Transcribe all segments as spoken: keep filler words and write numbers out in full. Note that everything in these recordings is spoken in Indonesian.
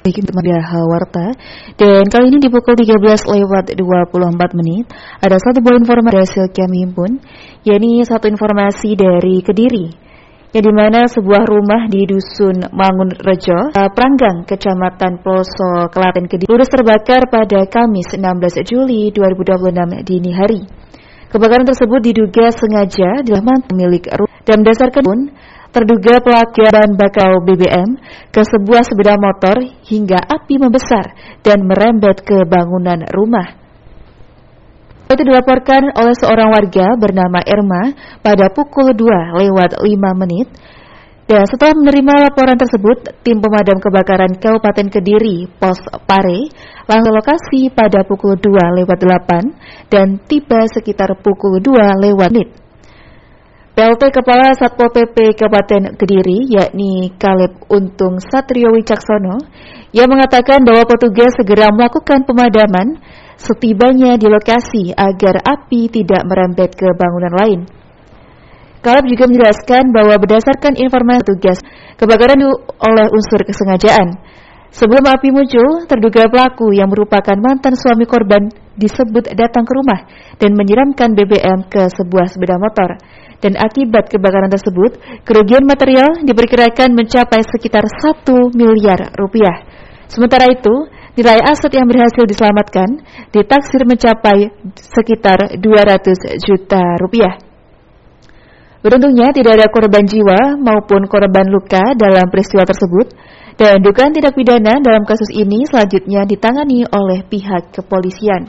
Baik, untuk media Hawarta. Dan kali ini di pukul tiga belas lewat dua puluh empat menit ada satu buah informasi hasil kami himpun, yakni satu informasi dari Kediri, yang dimana sebuah rumah di Dusun Mangun Rejo, Pranggang, Kecamatan Ploso, Klaten, Kediri, ludes terbakar pada Kamis enam belas Juli dua ribu dua puluh enam dini hari. Kebakaran tersebut diduga sengaja dilakukan pemilik rumah dan berdasarkan pun terduga pelaku bahan bakar B B M ke sebuah sepeda motor hingga api membesar dan merembet ke bangunan rumah. Itu dilaporkan oleh seorang warga bernama Irma pada pukul dua lewat lima menit. Dan setelah menerima laporan tersebut, tim pemadam kebakaran Kabupaten Kediri, Pos Pare, langsung lokasi pada pukul dua lewat delapan dan tiba sekitar pukul dua lewat menit. P L T Kepala Satpol P P Kabupaten Kediri, yakni Kaleb Untung Satrio Wicaksono, yang mengatakan bahwa petugas segera melakukan pemadaman setibanya di lokasi agar api tidak merembet ke bangunan lain. Kaleb juga menjelaskan bahwa berdasarkan informasi petugas, kebakaran oleh unsur kesengajaan. Sebelum api muncul, terduga pelaku yang merupakan mantan suami korban disebut datang ke rumah dan menyiramkan B B M ke sebuah sepeda motor. Dan akibat kebakaran tersebut, kerugian material diperkirakan mencapai sekitar satu miliar rupiah. Sementara itu, nilai aset yang berhasil diselamatkan ditaksir mencapai sekitar dua ratus juta rupiah. Beruntungnya tidak ada korban jiwa maupun korban luka dalam peristiwa tersebut, dan dugaan tindak pidana dalam kasus ini selanjutnya ditangani oleh pihak kepolisian.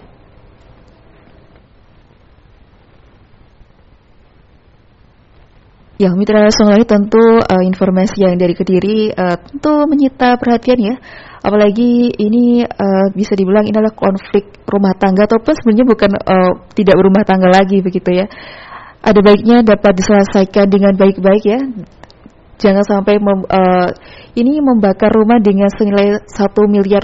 Ya, mitra langsung lagi tentu uh, informasi yang dari Kediri uh, tentu menyita perhatian ya. Apalagi ini uh, bisa dibilang ini adalah konflik rumah tangga ataupun sebenarnya bukan uh, tidak berumah tangga lagi begitu ya. Ada baiknya dapat diselesaikan dengan baik-baik ya. Jangan sampai mem, uh, ini membakar rumah dengan senilai satu miliar